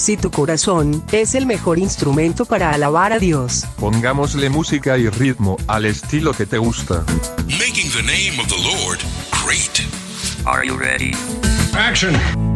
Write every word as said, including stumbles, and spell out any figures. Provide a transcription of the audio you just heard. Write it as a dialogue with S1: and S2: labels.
S1: Si tu corazón es el mejor instrumento para alabar a Dios,
S2: pongámosle música y ritmo al estilo que te gusta.
S3: Making the name of the Lord great.
S4: Are you ready?
S5: Action!